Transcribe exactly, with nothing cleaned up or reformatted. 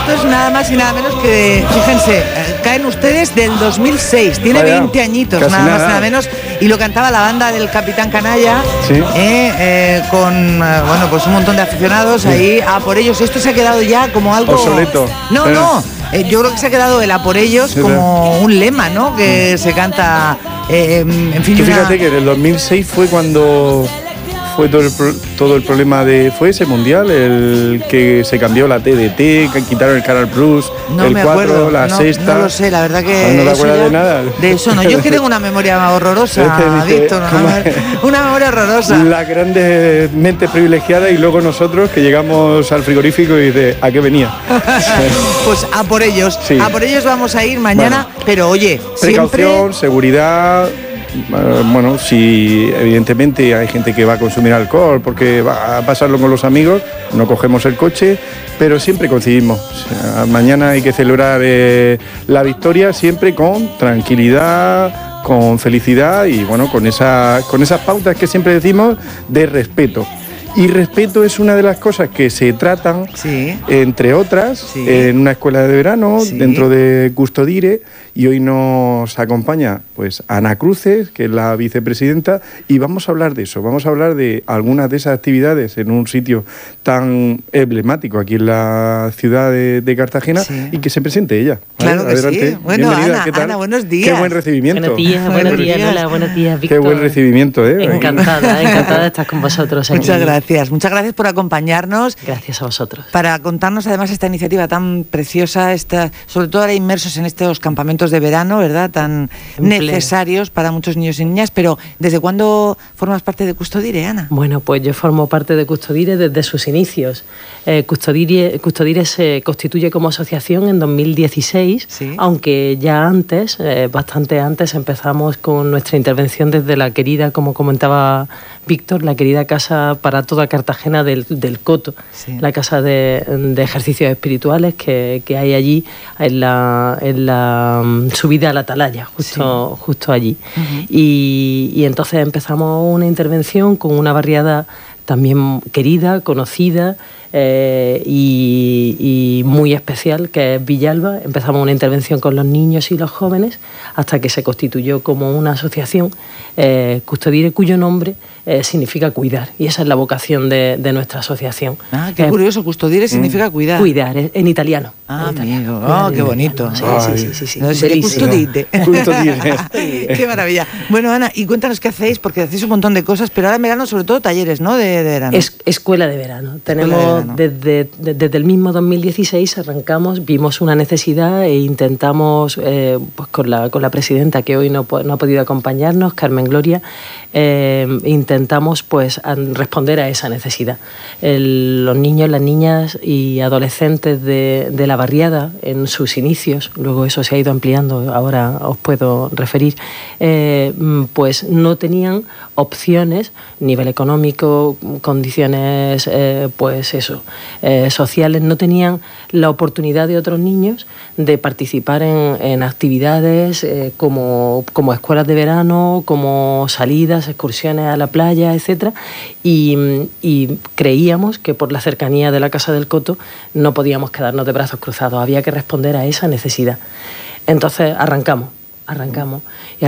esto es nada más y nada menos que, fíjense, eh, caen ustedes del dos mil seis, tiene Vaya, veinte añitos, casi nada más y nada. nada menos, y lo cantaba la banda del Capitán Canalla, Sí. eh, eh, con, eh, bueno, pues un montón de aficionados Sí. ahí, a por ellos. Esto se ha quedado ya como algo... Obsoleto. No, Sí. no, eh, yo creo que se ha quedado el a por ellos Sí, como un lema, ¿no? Que se canta, eh, en fin, Tú una- fíjate que en el dos mil seis fue cuando fue todo el, pro- todo el problema de... Fue ese mundial, el que se cambió la T D T, que quitaron el Canal Plus, No el me cuatro, acuerdo, la no, sexta... no lo sé, la verdad que... ¿No te eso acuerdas ya- de nada? De eso no, yo es que tengo una memoria horrorosa, Este dice, Víctor, una, ¿cómo memoria- es? una memoria horrorosa. Las grandes mentes privilegiadas y luego nosotros que llegamos al frigorífico y de ¿a qué venía? Pues a por ellos, Sí. a por ellos vamos a ir mañana, Bueno. pero oye, Precaución, siempre... seguridad. eh, Bueno, si evidentemente hay gente que va a consumir alcohol porque va a pasarlo con los amigos, no cogemos el coche, pero siempre coincidimos. O sea, mañana hay que celebrar eh, la victoria siempre con tranquilidad, con felicidad y bueno, con, esa, con esas pautas que siempre decimos de respeto. Y respeto es una de las cosas que se tratan, Sí. entre otras, Sí. en una escuela de verano, Sí. dentro de Custodire, y hoy nos acompaña pues Ana Cruces, que es la vicepresidenta, y vamos a hablar de eso, vamos a hablar de algunas de esas actividades en un sitio tan emblemático aquí en la ciudad de, de Cartagena, Sí. y que se presente ella. ¿vale? Claro que sí. Bueno, Bienvenida, Ana, ¿qué tal? Ana, buenos días. Qué buen recibimiento. Buenos días, buenos Buenos días, días. Lola, buenos días, Víctor. Qué buen recibimiento, ¿eh? Encantada, encantada de estar con vosotros aquí. Muchas gracias, muchas gracias por acompañarnos. Gracias a vosotros. Para contarnos además esta iniciativa tan preciosa, esta, sobre todo ahora inmersos en estos campamentos de verano, ¿verdad? Tan En pleno. necesarios para muchos niños y niñas. Pero ¿desde cuándo formas parte de Custodire, Ana? Bueno, pues yo formo parte de Custodire desde sus inicios. Eh, Custodire, Custodire se constituye como asociación en dos mil dieciséis, Sí. aunque ya antes, eh, bastante antes, empezamos con nuestra intervención desde la querida, como comentaba Víctor, la querida Casa para toda Cartagena del, del Coto, Sí. la casa de, de ejercicios espirituales que, que hay allí en la, en la mm, subida a la Atalaya, justo, justo allí. Ujú. y, y entonces empezamos una intervención con una barriada también querida, conocida eh, y, y muy especial, que es Villalba. Empezamos una intervención con los niños y los jóvenes hasta que se constituyó como una asociación, eh, Custodire, cuyo nombre eh, significa cuidar, y esa es la vocación de, de nuestra asociación. Ah, qué Eh, curioso, Custodire significa cuidar. Cuidar, eh, en italiano. Ah, en italiano. amigo, Cuidar oh, en qué bonito. italiano. Sí, Ay. sí, sí, sí, sí. No sé, Bellísimo. Custodire. Custodire. Qué maravilla. Bueno, Ana, y cuéntanos qué hacéis, porque hacéis un montón de cosas, pero ahora en verano sobre todo talleres, ¿no? De, de verano. Es, escuela de verano. Tenemos de verano. Desde, de- desde el mismo dos mil dieciséis arrancamos, vimos una necesidad e intentamos, eh, pues con la, con la presidenta que hoy no, po- no ha podido acompañarnos, Carmen Gloria, eh, intentamos pues an- responder a esa necesidad. El- los niños, las niñas y adolescentes de, de la barriada en sus inicios, luego eso se ha ido ampliando, ahora os puedo referir, eh, mm, pues no tenían opciones, nivel económico, condiciones, eh, pues eso, eh, sociales, no tenían la oportunidad de otros niños de participar en, en actividades eh, como, como escuelas de verano, como salidas, excursiones a la playa, etcétera, y, y creíamos que por la cercanía de la Casa del Coto no podíamos quedarnos de brazos cruzados, había que responder a esa necesidad. Entonces arrancamos, arrancamos. Y